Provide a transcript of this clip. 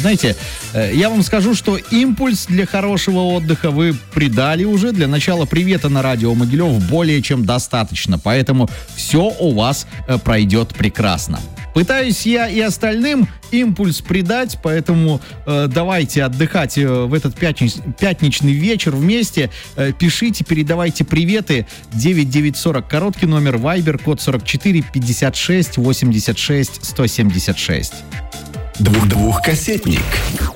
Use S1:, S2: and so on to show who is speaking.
S1: знаете, я вам скажу, что импульс для хорошего отдыха вы придали уже. Для начала привета на радио Могилев более чем достаточно, поэтому все у вас пройдет прекрасно. Пытаюсь я и остальным импульс придать, поэтому давайте отдыхать в этот пятничный вечер вместе. Пишите, передавайте приветы. 9940, короткий номер, Viber, код 44 56 86 176.
S2: Двухкассетник.